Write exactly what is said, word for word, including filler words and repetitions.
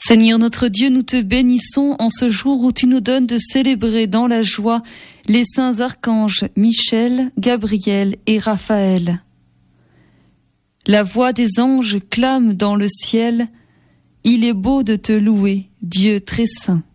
Seigneur notre Dieu, nous te bénissons en ce jour où tu nous donnes de célébrer dans la joie les saints archanges Michel, Gabriel et Raphaël. La voix des anges clame dans le ciel, il est beau de te louer, Dieu très saint.